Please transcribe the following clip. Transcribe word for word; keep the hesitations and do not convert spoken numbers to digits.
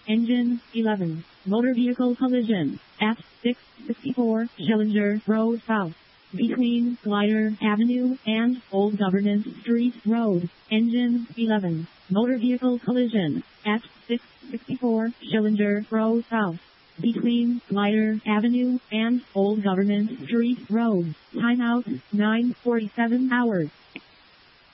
Engine eleven. Motor vehicle collision at six sixty-four Schillinger Road South. Between Glider Avenue and Old Government Street Road. Engine eleven. Motor vehicle collision at six sixty-four Schillinger Road South. Between Glider Avenue and Old Government Street Road. Timeout nine forty-seven hours.